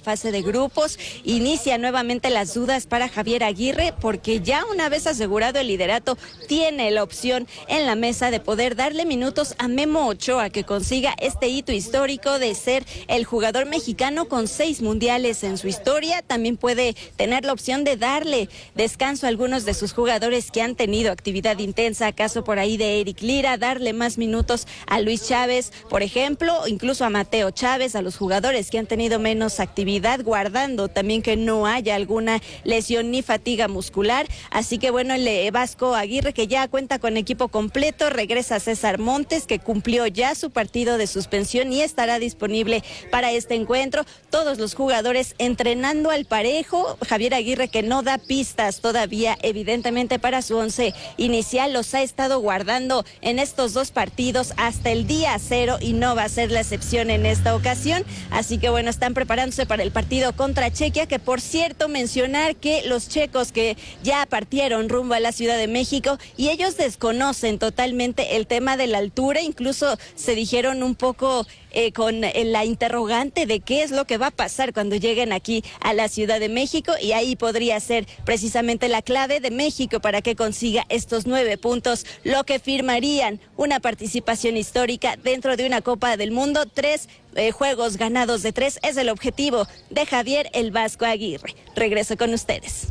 fase de grupos. Inicia nuevamente las dudas para Javier Aguirre, porque ya una vez asegurado el liderato, tiene la opción en la mesa de poder darle minutos a Memo Ochoa, que consiga este hito histórico de ser el jugador mexicano con 6 mundiales en su historia. También puede tener la opción de darle descanso a algunos de sus jugadores que han tenido actividad intensa, caso por ahí de Eric Lira, darle más minutos a Luis Chávez, por ejemplo, incluso a Mateo Chávez, a los jugadores que han tenido menos actividad, guardando también que no haya alguna lesión ni fatiga muscular. Así que bueno, el Vasco Aguirre, que ya cuenta con equipo completo, regresa César Montes, que cumplió ya su partido de suspensión y estará disponible para este encuentro. Todos los jugadores entrenando al parejo. Javier Aguirre, que no da pistas todavía, evidentemente, para su once inicial, los ha estado guardando en estos 2 partidos hasta el día 0 y no va a ser la excepción en esta ocasión. Así que bueno, están preparándose para el partido contra Chequia, que por cierto, mencionar que los checos que ya partieron rumbo a la Ciudad de México, y ellos desconocen totalmente el tema de la altura, incluso se dijeron un poco con la interrogante de qué es lo que va a pasar cuando lleguen aquí a la Ciudad de México, y ahí podría ser precisamente la clave de México para que consiga estos 9 puntos, lo que firmarían una participación histórica dentro de una Copa del Mundo. 3 juegos ganados de 3 es el objetivo de Javier el Vasco Aguirre. Regreso con ustedes.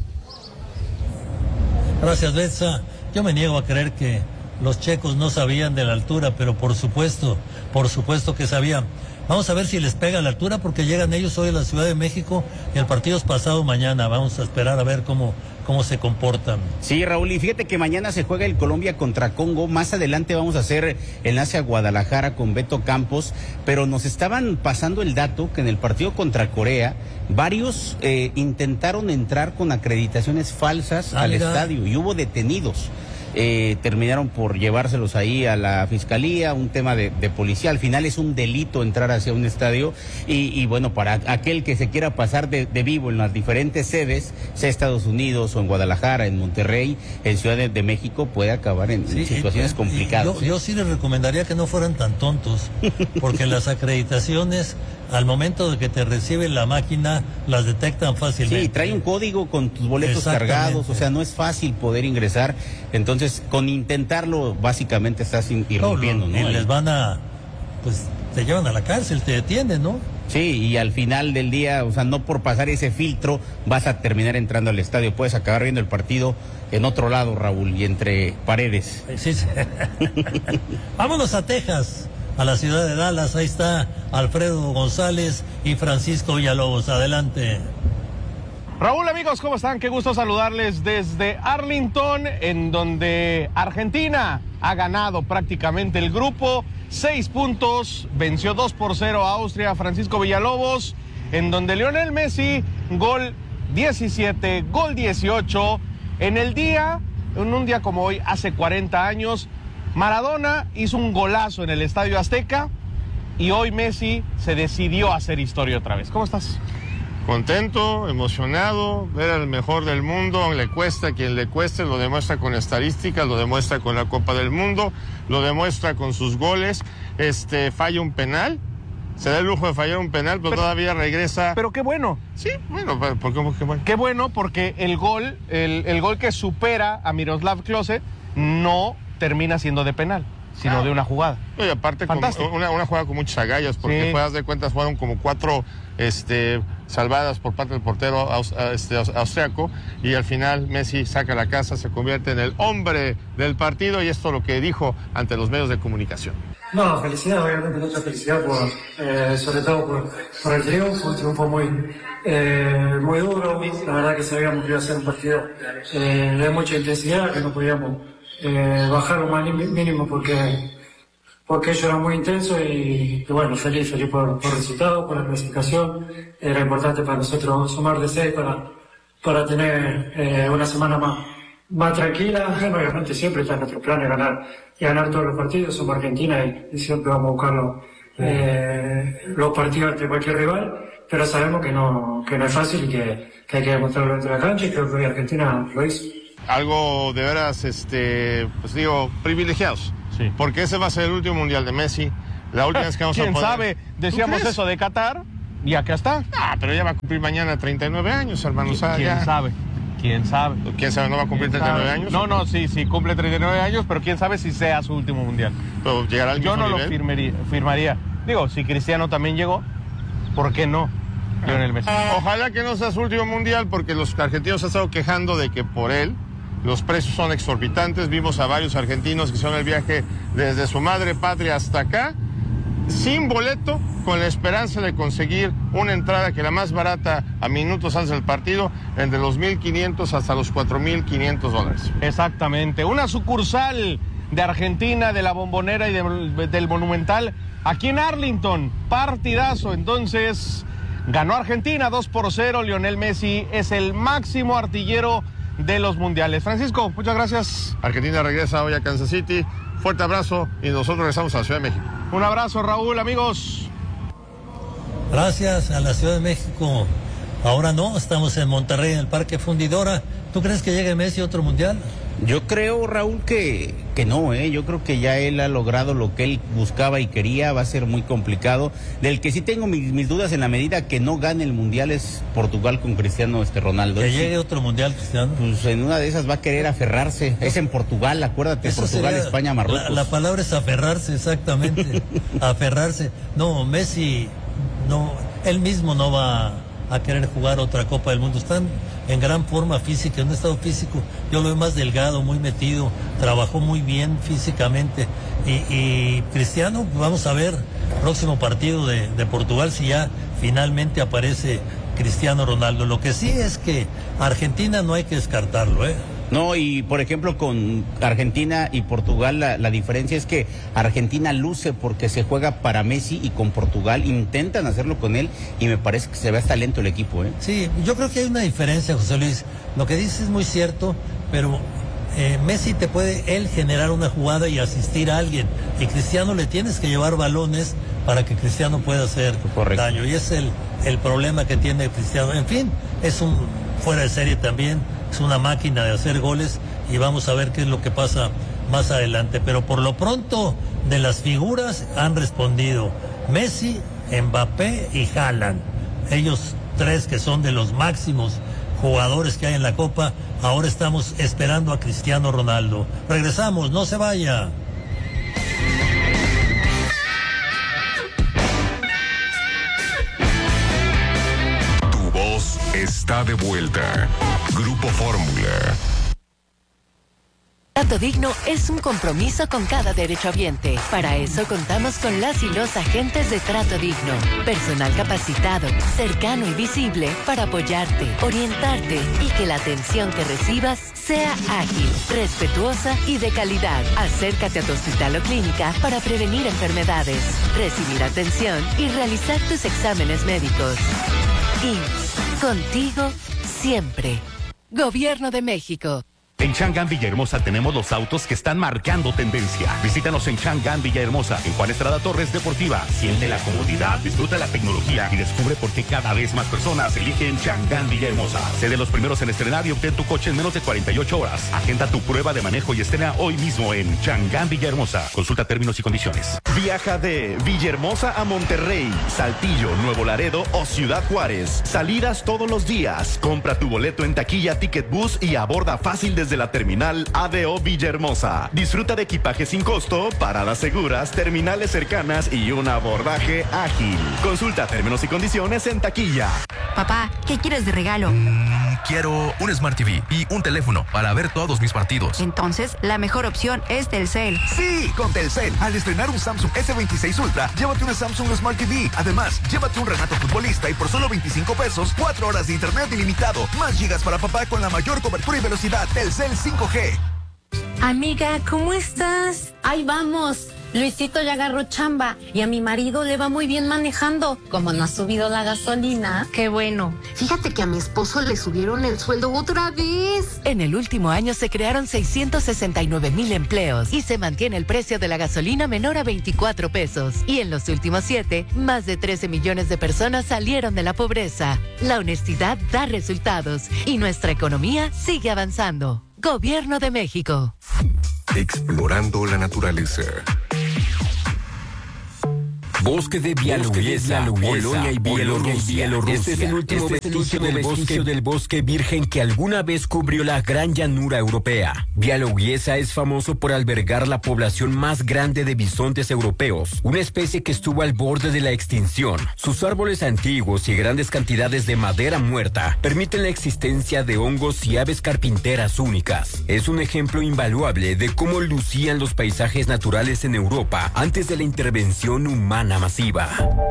Gracias, Betsa. Yo me niego a creer que los checos no sabían de la altura, pero por supuesto que sabían. Vamos a ver si les pega la altura, porque llegan ellos hoy a la Ciudad de México y el partido es pasado mañana. Vamos a esperar a ver cómo se comportan. Sí, Raúl, y fíjate que mañana se juega el Colombia contra Congo. Más adelante vamos a hacer enlace a Guadalajara con Beto Campos, pero nos estaban pasando el dato que en el partido contra Corea varios intentaron entrar con acreditaciones falsas al estadio y hubo detenidos. Terminaron por llevárselos ahí a la fiscalía, un tema de policía. Al final es un delito entrar hacia un estadio y bueno, para aquel que se quiera pasar de vivo en las diferentes sedes, sea Estados Unidos o en Guadalajara, en Monterrey, en Ciudad de México, puede acabar en situaciones complicadas. Yo sí les recomendaría que no fueran tan tontos, porque las acreditaciones, al momento de que te recibe la máquina, las detectan fácilmente. Sí, trae un código con tus boletos cargados, o sea, no es fácil poder ingresar. Entonces, con intentarlo, básicamente estás irrumpiendo, ¿no? Y les van pues, te llevan a la cárcel, te detienen, ¿no? Sí, y al final del día, o sea, no por pasar ese filtro vas a terminar entrando al estadio. Puedes acabar viendo el partido en otro lado, Raúl, y entre paredes. Sí. Vámonos a Texas, a la ciudad de Dallas. Ahí está Alfredo González y Francisco Villalobos. Adelante. Raúl, amigos, ¿cómo están? Qué gusto saludarles desde Arlington, en donde Argentina ha ganado prácticamente el grupo. 6 puntos, venció 2-0 a Austria. Francisco Villalobos, en donde Lionel Messi, gol 17, gol 18. En un día como hoy, hace 40 años, Maradona hizo un golazo en el Estadio Azteca, y hoy Messi se decidió a hacer historia otra vez. ¿Cómo estás? Contento, emocionado, ver al mejor del mundo, le cuesta a quien le cueste, lo demuestra con estadísticas, lo demuestra con la Copa del Mundo, lo demuestra con sus goles, falla un penal, se da el lujo de fallar un penal, pero todavía regresa. Pero qué bueno. Sí, bueno, ¿por qué bueno? Qué bueno, porque el gol que supera a Miroslav Klose no termina siendo de penal, sino de una jugada. Y aparte, una jugada con muchas agallas, porque juegas de cuentas, fueron como 4 salvadas por parte del portero austriaco, y al final Messi saca la casa, se convierte en el hombre del partido, y esto es lo que dijo ante los medios de comunicación. No, felicidad, obviamente mucha felicidad sobre todo por el triunfo, un triunfo muy duro. La verdad que sabíamos que iba a ser un partido de mucha intensidad, que no podíamos bajar lo más mínimo porque ello era muy intenso, y bueno, feliz por el resultado, por la clasificación. Era importante para nosotros sumar de 6 para tener una semana más tranquila. Bueno, obviamente siempre está en nuestro plan de ganar todos los partidos. Somos Argentina y siempre vamos a buscar los partidos ante cualquier rival, pero sabemos que no es fácil y que hay que demostrarlo dentro de la cancha, y creo que hoy Argentina lo hizo. Algo de veras, privilegiados. Sí. Porque ese va a ser el último mundial de Messi. La última vez que vamos a poder... ¿Quién sabe? Decíamos eso de Qatar. Y acá está. Pero ya va a cumplir mañana 39 años, hermano. O sea, ¿Quién sabe? ¿Quién sabe? ¿Quién sabe? ¿No va a cumplir 39 años? No, sí, cumple 39 años, pero quién sabe si sea su último mundial. Pero llegará al mismo Yo no nivel. lo firmaría. Digo, si Cristiano también llegó, ¿por qué no? Lionel Messi. Ojalá que no sea su último mundial, porque los argentinos se han estado quejando de que por él los precios son exorbitantes. Vimos a varios argentinos que hicieron el viaje desde su madre patria hasta acá, sin boleto, con la esperanza de conseguir una entrada que la más barata a minutos antes del partido, entre los 1.500 hasta los 4.500 $. Exactamente. Una sucursal de Argentina, de la Bombonera y del Monumental, aquí en Arlington. Partidazo. Entonces, ganó Argentina 2-0. Lionel Messi es el máximo artillero de los mundiales. Francisco, muchas gracias. Argentina regresa hoy a Kansas City. Fuerte abrazo y nosotros regresamos a la Ciudad de México. Un abrazo, Raúl, amigos. Gracias a la Ciudad de México. Ahora no, estamos en Monterrey, en el Parque Fundidora. ¿Tú crees que llegue Messi a otro mundial? Yo creo, Raúl, que no, yo creo que ya él ha logrado lo que él buscaba y quería. Va a ser muy complicado. Del que sí tengo mis dudas en la medida que no gane el mundial es Portugal con Cristiano Ronaldo. Que llegue otro mundial, Cristiano. Pues en una de esas va a querer aferrarse. Es en Portugal, acuérdate, Eso Portugal, sería, España, Marruecos. La palabra es aferrarse, exactamente. Aferrarse. No, Messi, no, él mismo no va a querer jugar otra Copa del Mundo. Están en gran forma física, en un estado físico. Yo lo veo más delgado, muy metido, trabajó muy bien físicamente. Y Cristiano, vamos a ver, próximo partido de Portugal, si ya finalmente aparece Cristiano Ronaldo. Lo que sí es que Argentina no hay que descartarlo, No, y por ejemplo con Argentina y Portugal la diferencia es que Argentina luce porque se juega para Messi y con Portugal intentan hacerlo con él y me parece que se ve hasta lento el equipo. Sí, yo creo que hay una diferencia, José Luis. Lo que dices es muy cierto, pero Messi te puede él generar una jugada y asistir a alguien, y Cristiano le tienes que llevar balones para que Cristiano pueda hacer daño, y es el problema que tiene Cristiano. En fin, es un fuera de serie también. Es una máquina de hacer goles y vamos a ver qué es lo que pasa más adelante. Pero por lo pronto, de las figuras han respondido Messi, Mbappé y Haaland. Ellos tres que son de los máximos jugadores que hay en la Copa. Ahora estamos esperando a Cristiano Ronaldo. Regresamos, no se vaya. Está de vuelta. Grupo Fórmula. Trato Digno es un compromiso con cada derechohabiente. Para eso contamos con las y los agentes de Trato Digno. Personal capacitado, cercano y visible para apoyarte, orientarte y que la atención que recibas sea ágil, respetuosa y de calidad. Acércate a tu hospital o clínica para prevenir enfermedades, recibir atención y realizar tus exámenes médicos. IMSS, contigo siempre. Gobierno de México. En Chang'an Villahermosa tenemos los autos que están marcando tendencia. Visítanos en Chang'an Villahermosa, en Juan Estrada Torres Deportiva. Siente la comodidad, disfruta la tecnología y descubre por qué cada vez más personas eligen Chang'an Villahermosa. Sé de los primeros en estrenar y obtén tu coche en menos de 48 horas. Agenda tu prueba de manejo y estrena hoy mismo en Chang'an Villahermosa. Consulta términos y condiciones. Viaja de Villahermosa a Monterrey, Saltillo, Nuevo Laredo o Ciudad Juárez. Salidas todos los días. Compra tu boleto en taquilla Ticket Bus y aborda fácil desde la terminal ADO Villahermosa. Disfruta de equipaje sin costo, paradas seguras, terminales cercanas y un abordaje ágil. Consulta términos y condiciones en taquilla. Papá, ¿qué quieres de regalo? Quiero un Smart TV y un teléfono para ver todos mis partidos. Entonces, la mejor opción es Telcel. Sí, con Telcel. Al estrenar un Samsung S26 Ultra, llévate una Samsung Smart TV. Además, llévate un Renato Futbolista y por solo 25 pesos, 4 horas de internet ilimitado. Más gigas para papá con la mayor cobertura y velocidad. Telcel 5G. Amiga, ¿cómo estás? Ahí vamos. Luisito ya agarró chamba y a mi marido le va muy bien manejando. Como no ha subido la gasolina. Qué bueno. Fíjate que a mi esposo le subieron el sueldo otra vez. En el último año se crearon 669,000 empleos y se mantiene el precio de la gasolina menor a 24 pesos. Y en los últimos 7, más de 13 millones de personas salieron de la pobreza. La honestidad da resultados y nuestra economía sigue avanzando. Gobierno de México. Explorando la naturaleza. Bosque de Bielorrusia, Polonia y Bielorrusia. Este es el último vestigio del bosque virgen que alguna vez cubrió la gran llanura europea. Bielorrusia es famoso por albergar la población más grande de bisontes europeos, una especie que estuvo al borde de la extinción. Sus árboles antiguos y grandes cantidades de madera muerta permiten la existencia de hongos y aves carpinteras únicas. Es un ejemplo invaluable de cómo lucían los paisajes naturales en Europa antes de la intervención humana masiva.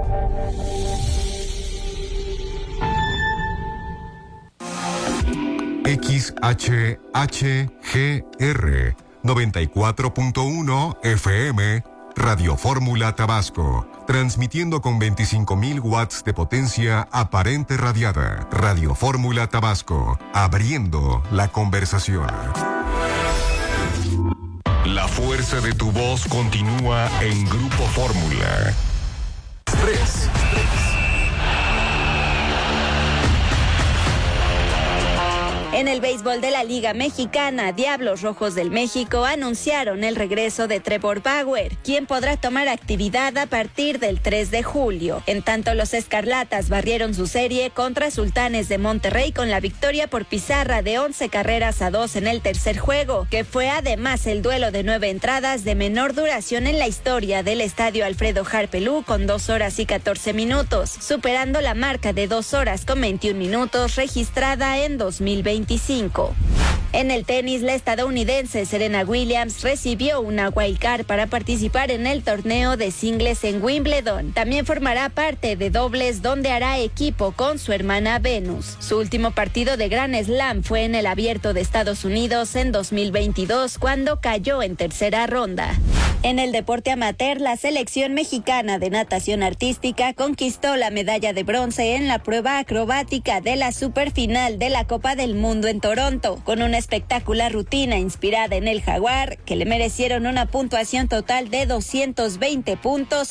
XHHGR 94.1 FM Radio Fórmula Tabasco, transmitiendo con 25.000 watts de potencia aparente radiada. Radio Fórmula Tabasco, abriendo la conversación. La fuerza de tu voz continúa en Grupo Fórmula. 3. En el béisbol de la Liga Mexicana, Diablos Rojos del México anunciaron el regreso de Trevor Bauer, quien podrá tomar actividad a partir del 3 de julio. En tanto, los Escarlatas barrieron su serie contra Sultanes de Monterrey con la victoria por pizarra de 11-2 en el tercer juego, que fue además el duelo de 9 entradas de menor duración en la historia del Estadio Alfredo Harpelú, con 2 horas y 14 minutos, superando la marca de 2 horas con 21 minutos registrada en 2025. En el tenis, la estadounidense Serena Williams recibió una wildcard para participar en el torneo de singles en Wimbledon. También formará parte de dobles, donde hará equipo con su hermana Venus. Su último partido de Grand Slam fue en el Abierto de Estados Unidos en 2022, cuando cayó en tercera ronda. En el deporte amateur, la selección mexicana de natación artística conquistó la medalla de bronce en la prueba acrobática de la superfinal de la Copa del Mundo en Toronto, con una espectacular rutina inspirada en el jaguar, que le merecieron una puntuación total de 220 puntos,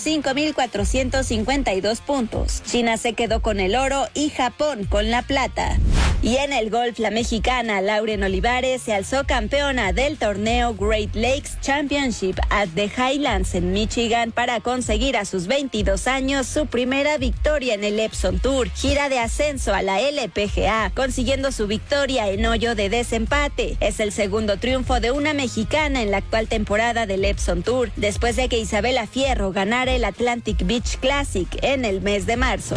5,452 puntos. China se quedó con el oro y Japón con la plata. Y en el golf, la mexicana Lauren Olivares se alzó campeona del torneo Great Lakes Championship at the Highlands en Michigan para conseguir a sus 22 años su primera victoria en el Epson Tour, gira de ascenso a la LPGA, consiguiendo su victoria en hoyo de desempate. Es el segundo triunfo de una mexicana en la actual temporada del Epson Tour, después de que Isabela Fierro ganara el Atlantic Beach Classic en el mes de marzo.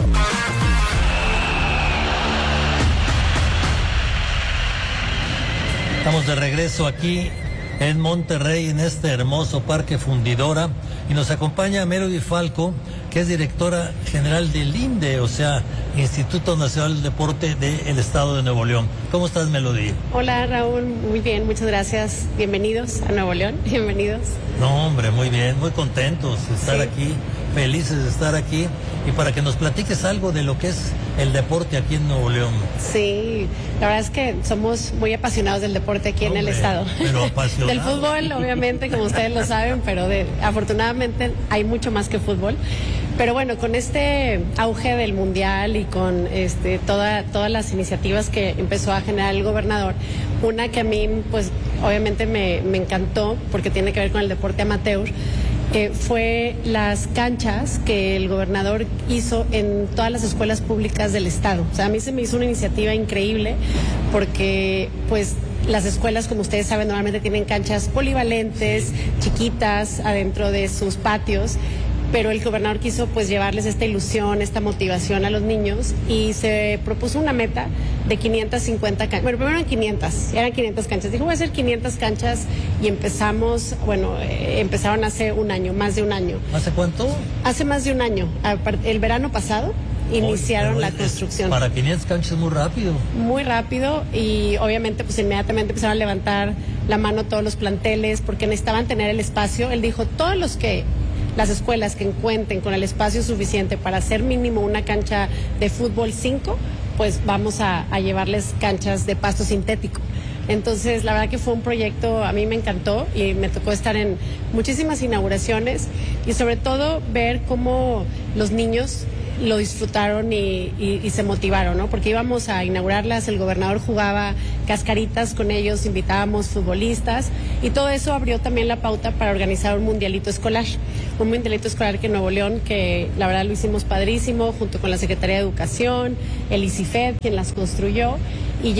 Estamos de regreso aquí en Monterrey, en este hermoso Parque Fundidora, y nos acompaña Melody Falco, que es directora general del INDE, o sea, Instituto Nacional del Deporte del Estado de Nuevo León. ¿Cómo estás, Melody? Hola, Raúl, muy bien, muchas gracias. Bienvenidos a Nuevo León, bienvenidos. No, hombre, muy bien, muy contentos de estar aquí, felices de estar aquí, y para que nos platiques algo de lo que es el deporte aquí en Nuevo León. Sí, la verdad es que somos muy apasionados del deporte aquí en el estado. Pero apasionados. Del fútbol, obviamente, como ustedes lo saben, pero afortunadamente hay mucho más que fútbol. Pero bueno, con este auge del mundial y con todas las iniciativas que empezó a generar el gobernador, una que a mí pues obviamente me encantó porque tiene que ver con el deporte amateur, fue las canchas que el gobernador hizo en todas las escuelas públicas del estado. O sea, a mí se me hizo una iniciativa increíble porque pues las escuelas, como ustedes saben, normalmente tienen canchas polivalentes, chiquitas, adentro de sus patios, pero el gobernador quiso pues llevarles esta ilusión, esta motivación a los niños, y se propuso una meta de 550 canchas. Bueno, primero eran 500 canchas. Dijo, voy a hacer 500 canchas, y empezamos, empezaron hace un año, más de un año. ¿Hace cuánto? Hace más de un año. El verano pasado iniciaron la construcción. Para 500 canchas muy rápido. Muy rápido, y obviamente pues inmediatamente empezaron a levantar la mano todos los planteles porque necesitaban tener el espacio. Él dijo, las escuelas que cuenten con el espacio suficiente para hacer mínimo una cancha de fútbol 5, pues vamos a llevarles canchas de pasto sintético. Entonces, la verdad que fue un proyecto, a mí me encantó, y me tocó estar en muchísimas inauguraciones, y sobre todo ver cómo los niños lo disfrutaron y se motivaron, ¿no? Porque íbamos a inaugurarlas, el gobernador jugaba cascaritas con ellos, invitábamos futbolistas y todo eso abrió también la pauta para organizar un mundialito escolar que en Nuevo León, que la verdad lo hicimos padrísimo, junto con la Secretaría de Educación, el ICIFED, quien las construyó, y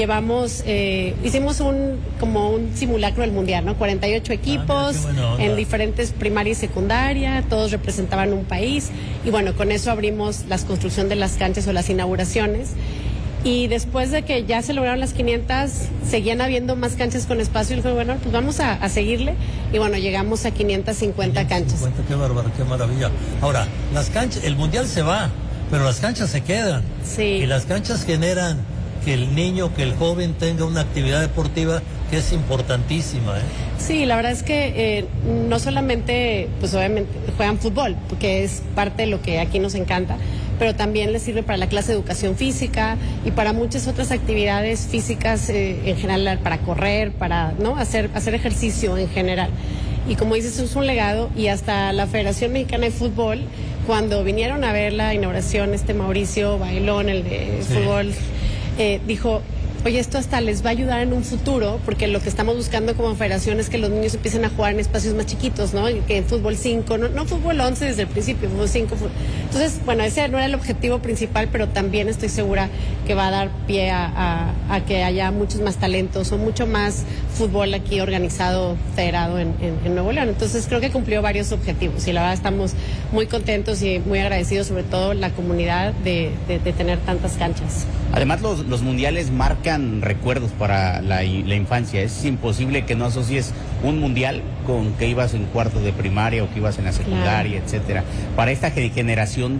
hicimos como un simulacro del mundial, ¿no? 48 equipos en diferentes primaria y secundaria, todos representaban un país, y bueno, con eso abrimos la construcción de las canchas o las inauguraciones. Y después de que ya se lograron las 500, seguían habiendo más canchas con espacio y dijo, bueno, pues vamos a seguirle. Y bueno, llegamos a 550 canchas. Qué bárbaro, qué maravilla. Ahora, las canchas, el mundial se va, pero las canchas se quedan. Sí. Y las canchas generan que el niño, que el joven tenga una actividad deportiva que es importantísima, ¿eh? Sí, la verdad es que no solamente, pues obviamente juegan fútbol, porque es parte de lo que aquí nos encanta, pero también les sirve para la clase de educación física y para muchas otras actividades físicas en general, para correr, para hacer ejercicio en general. Y como dices, es un legado, y hasta la Federación Mexicana de Fútbol, cuando vinieron a ver la inauguración, Mauricio Bailón, el de fútbol, dijo, oye, esto hasta les va a ayudar en un futuro, porque lo que estamos buscando como federación es que los niños empiecen a jugar en espacios más chiquitos, ¿no? Que en fútbol 5, no fútbol 11 desde el principio, fútbol 5. Entonces, bueno, ese no era el objetivo principal, pero también estoy segura que va a dar pie a que haya muchos más talentos o mucho más fútbol aquí organizado, federado en Nuevo León. Entonces, creo que cumplió varios objetivos y la verdad estamos muy contentos y muy agradecidos, sobre todo la comunidad, de tener tantas canchas. Además, los mundiales marcan recuerdos para la infancia. Es imposible que no asocies un mundial con que ibas en cuarto de primaria o que ibas en la secundaria, etcétera. Para esta generación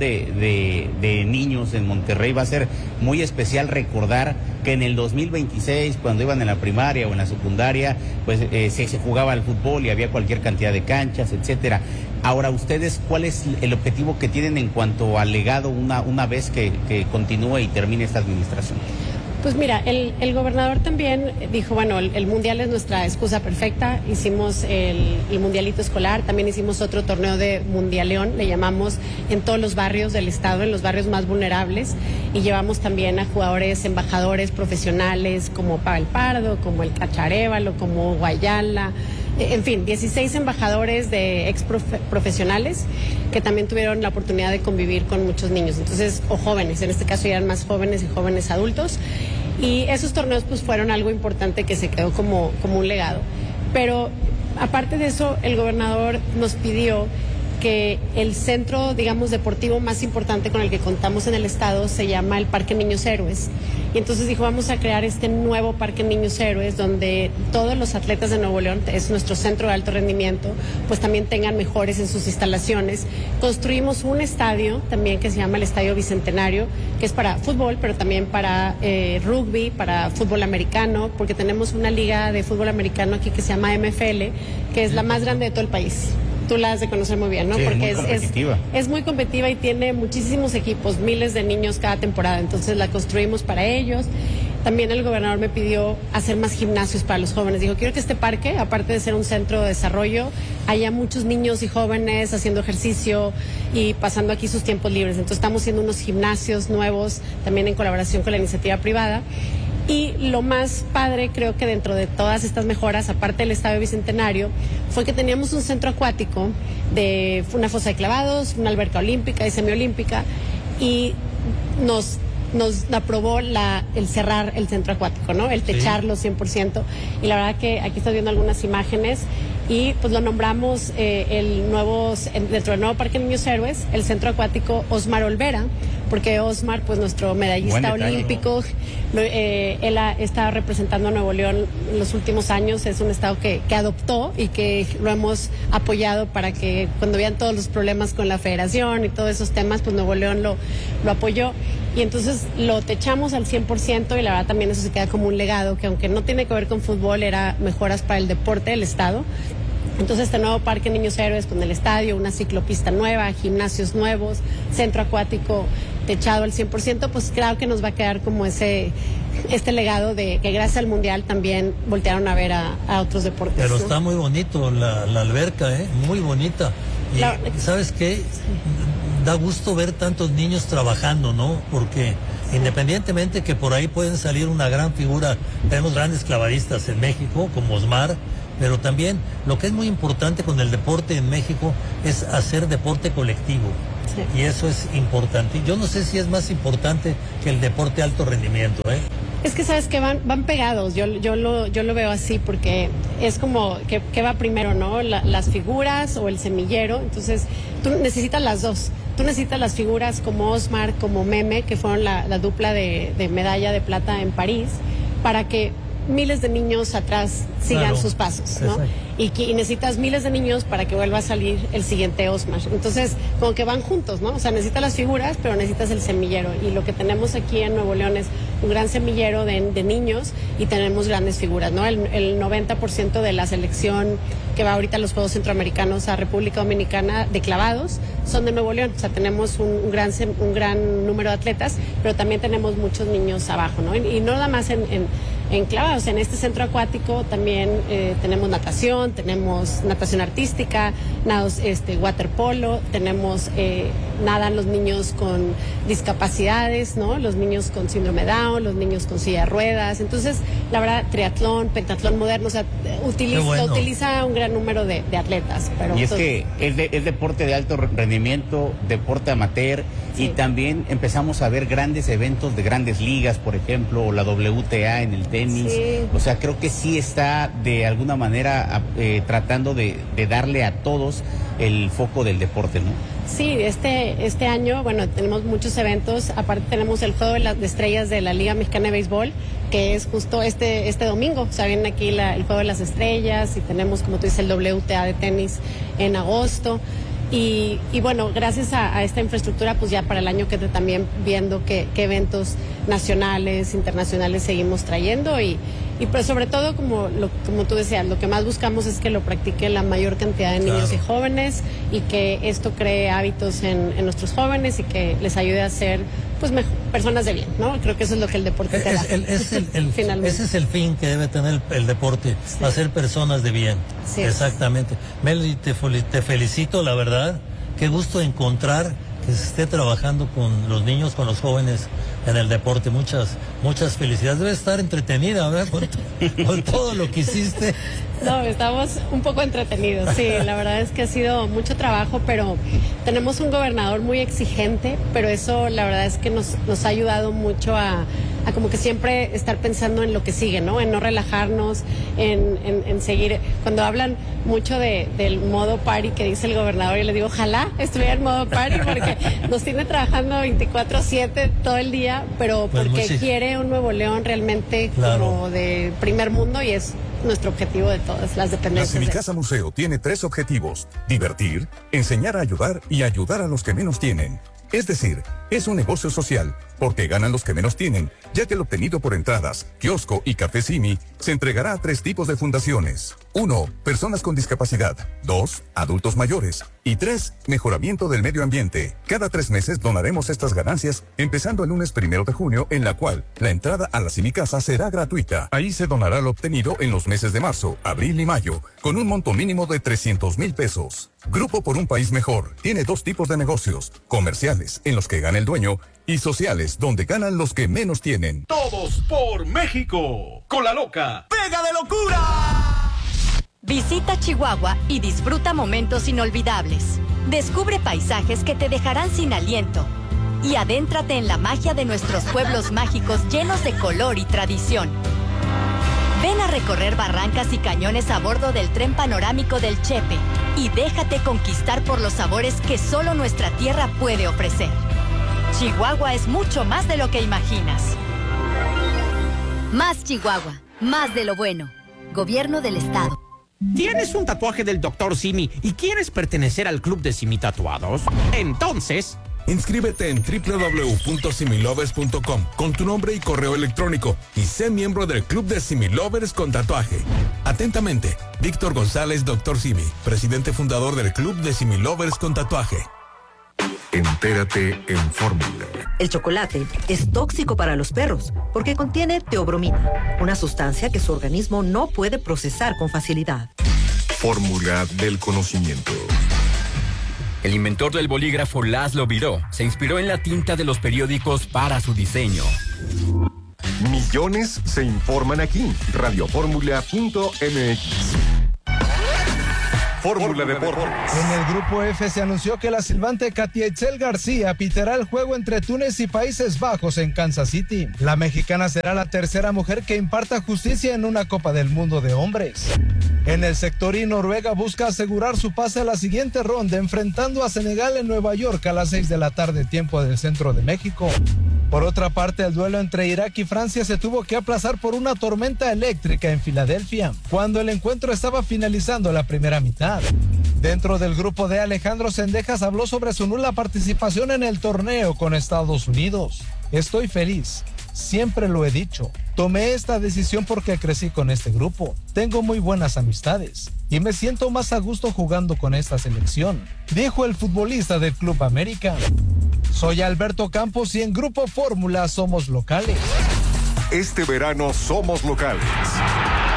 de niños en Monterrey va a ser muy especial recordar que en el 2026, cuando iban en la primaria o en la secundaria, pues se jugaba al fútbol y había cualquier cantidad de canchas, etcétera. Ahora, ustedes, ¿cuál es el objetivo que tienen en cuanto al legado una vez que continúe y termine esta administración? Pues mira, el gobernador también dijo, bueno, el mundial es nuestra excusa perfecta. Hicimos el mundialito escolar, también hicimos otro torneo de mundialeón, le llamamos, en todos los barrios del estado, en los barrios más vulnerables, y llevamos también a jugadores embajadores profesionales como Pavel Pardo, como el Cacharévalo, como Guayala, en fin, 16 embajadores de ex profesionales que también tuvieron la oportunidad de convivir con muchos niños, entonces, o jóvenes, en este caso eran más jóvenes y jóvenes adultos, y esos torneos pues fueron algo importante que se quedó como un legado. Pero aparte de eso, el gobernador nos pidió que el centro, digamos, deportivo más importante con el que contamos en el estado se llama el Parque Niños Héroes. Y entonces dijo, vamos a crear este nuevo Parque Niños Héroes donde todos los atletas de Nuevo León, es nuestro centro de alto rendimiento, pues también tengan mejores en sus instalaciones. Construimos un estadio también que se llama el Estadio Bicentenario, que es para fútbol, pero también para rugby, para fútbol americano, porque tenemos una liga de fútbol americano aquí que se llama MFL, que es la más grande de todo el país. Tú la has de conocer muy bien, ¿no? Sí, porque es muy competitiva y tiene muchísimos equipos, miles de niños cada temporada, entonces la construimos para ellos. También el gobernador me pidió hacer más gimnasios para los jóvenes. Dijo, quiero que este parque, aparte de ser un centro de desarrollo, haya muchos niños y jóvenes haciendo ejercicio y pasando aquí sus tiempos libres. Entonces estamos haciendo unos gimnasios nuevos, también en colaboración con la iniciativa privada. Y lo más padre, creo que dentro de todas estas mejoras, aparte del Estadio Bicentenario, fue que teníamos un centro acuático de una fosa de clavados, una alberca olímpica y semiolímpica, y nos aprobó el cerrar el centro acuático, ¿no? El techarlo 100%. Y la verdad que aquí estás viendo algunas imágenes y pues lo nombramos dentro del nuevo Parque Niños Héroes, el centro acuático Osmar Olvera, porque Osmar, pues nuestro medallista olímpico, él ha estado representando a Nuevo León en los últimos años, es un estado que adoptó y que lo hemos apoyado para que cuando vean todos los problemas con la federación y todos esos temas, pues Nuevo León lo apoyó. Y entonces lo techamos al 100% y la verdad también eso se queda como un legado que aunque no tiene que ver con fútbol, era mejoras para el deporte del estado. Entonces este nuevo Parque Niños Héroes con el estadio, una ciclopista nueva, gimnasios nuevos, centro acuático techado al 100%, pues claro que nos va a quedar como este legado de que gracias al Mundial también voltearon a ver a otros deportes. Pero ¿no? está muy bonito la alberca, muy bonita. Y ¿sabes qué? da gusto ver tantos niños trabajando, ¿no? Porque independientemente que por ahí pueden salir una gran figura, tenemos grandes clavadistas en México, como Osmar, pero también lo que es muy importante con el deporte en México es hacer deporte colectivo. Sí. Y eso es importante. Yo no sé si es más importante que el deporte alto rendimiento, ¿eh? Es que sabes que van pegados, yo lo veo así, porque es como que va primero, ¿no? Las figuras o el semillero. Entonces tú necesitas las dos. Tú necesitas las figuras como Osmar, como Meme, que fueron la dupla de medalla de plata en París, para que miles de niños atrás sigan sus pasos, ¿no? Y necesitas miles de niños para que vuelva a salir el siguiente Osmar. Entonces, como que van juntos, ¿no? O sea, necesitas las figuras, pero necesitas el semillero. Y lo que tenemos aquí en Nuevo León es un gran semillero de niños y tenemos grandes figuras, ¿no? El 90% de la selección que va ahorita a los Juegos Centroamericanos a República Dominicana de clavados son de Nuevo León. O sea, tenemos un gran número de atletas, pero también tenemos muchos niños abajo, ¿no? Y no nada más en clavados. En este centro acuático también tenemos natación artística, waterpolo, tenemos nadan los niños con discapacidades, ¿no? Los niños con síndrome Down, los niños con silla de ruedas. Entonces, la verdad, triatlón, pentatlón moderno, o sea, utiliza un gran número de atletas. Pero y es que es deporte de alto rendimiento, deporte amateur, sí. Y también empezamos a ver grandes eventos de grandes ligas, por ejemplo, o la WTA en el tenis. Sí. O sea, creo que sí está de alguna manera tratando de darle a todos el foco del deporte, ¿no? Sí, este año, bueno, tenemos muchos eventos. Aparte tenemos el Juego de Estrellas de la Liga Mexicana de Béisbol, que es justo este domingo. O sea, viene aquí el Juego de las Estrellas y tenemos, como tú dices, el WTA de tenis en agosto. Y bueno, gracias a esta infraestructura, pues ya para el año que entra también viendo qué eventos nacionales, internacionales seguimos trayendo y pues sobre todo, como tú decías, lo que más buscamos es que lo practiquen la mayor cantidad de niños y jóvenes y que esto cree hábitos en nuestros jóvenes y que les ayude a ser pues personas de bien, ¿no? Creo que eso es lo que el deporte te da. Finalmente. Ese es el fin que debe tener el deporte, sí. Hacer personas de bien. Sí, exactamente. Melody, te felicito, la verdad. Qué gusto encontrar que se esté trabajando con los niños, con los jóvenes en el deporte. Muchas felicidades. Debe estar entretenida, ¿verdad? Con todo lo que hiciste. No, estamos un poco entretenidos, sí. La verdad es que ha sido mucho trabajo, pero tenemos un gobernador muy exigente, pero eso la verdad es que nos ha ayudado mucho a como que siempre estar pensando en lo que sigue, ¿no? En no relajarnos, en seguir. Cuando hablan mucho del modo party que dice el gobernador, yo le digo, ojalá estuviera en modo party, porque nos tiene trabajando 24/7 todo el día, pero pues porque quiere un Nuevo León realmente como de primer mundo, y es nuestro objetivo de todas las dependencias. La Semicasa Museo tiene 3 objetivos: divertir, enseñar a ayudar y ayudar a los que menos tienen. Es decir, es un negocio social, porque ganan los que menos tienen, ya que el obtenido por entradas, kiosco y café Simi se entregará a 3 tipos de fundaciones. 1. Personas con discapacidad. 2. Adultos mayores. Y 3. Mejoramiento del medio ambiente. Cada 3 meses donaremos estas ganancias, empezando el lunes 1 de junio, en la cual la entrada a la Semicasa será gratuita. Ahí se donará lo obtenido en los meses de marzo, abril y mayo, con un monto mínimo de 300,000 pesos. Grupo por un País Mejor tiene 2 tipos de negocios: comerciales, en los que gana el dueño, y sociales, donde ganan los que menos tienen. Todos por México. Con la loca ¡Pega de locura! Visita Chihuahua y disfruta momentos inolvidables. Descubre paisajes que te dejarán sin aliento. Y adéntrate en la magia de nuestros pueblos mágicos llenos de color y tradición. Ven a recorrer barrancas y cañones a bordo del tren panorámico del Chepe y déjate conquistar por los sabores que solo nuestra tierra puede ofrecer. Chihuahua es mucho más de lo que imaginas. Más Chihuahua, más de lo bueno. Gobierno del Estado. ¿Tienes un tatuaje del Dr. Simi y quieres pertenecer al club de Simi Tatuados? Entonces, inscríbete en www.similovers.com con tu nombre y correo electrónico y sé miembro del club de Similovers con tatuaje. Atentamente, Víctor González, Dr. Simi, presidente fundador del club de Similovers con tatuaje. Entérate en Fórmula. El chocolate es tóxico para los perros porque contiene teobromina, una sustancia que su organismo no puede procesar con facilidad. Fórmula del conocimiento. El inventor del bolígrafo Laszlo Biró se inspiró en la tinta de los periódicos para su diseño. Millones se informan aquí. Radioformula.mx. Fórmula Deportes. En el grupo F se anunció que la silbante Katia Itzel García pitará el juego entre Túnez y Países Bajos en Kansas City. La mexicana será la tercera mujer que imparta justicia en una Copa del Mundo de hombres. En el sector I, Noruega busca asegurar su pase a la siguiente ronda, enfrentando a Senegal en Nueva York a las 6 de la tarde, tiempo del centro de México. Por otra parte, el duelo entre Irak y Francia se tuvo que aplazar por una tormenta eléctrica en Filadelfia, cuando el encuentro estaba finalizando la primera mitad. Dentro del grupo D, Alejandro Zendejas habló sobre su nula participación en el torneo con Estados Unidos. Estoy feliz, siempre lo he dicho. Tomé esta decisión porque crecí con este grupo. Tengo muy buenas amistades y me siento más a gusto jugando con esta selección, dijo el futbolista del Club América. Soy Alberto Campos y en Grupo Fórmula somos locales. Este verano somos locales.